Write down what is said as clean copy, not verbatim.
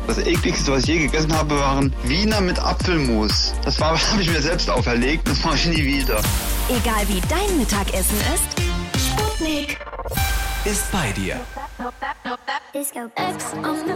Das ekligste, was ich je gegessen habe, waren Wiener mit Apfelmus. Das habe ich mir selbst auferlegt, das mache ich nie wieder. Egal wie dein Mittagessen ist, Sputnik ist bei dir. Disco X on the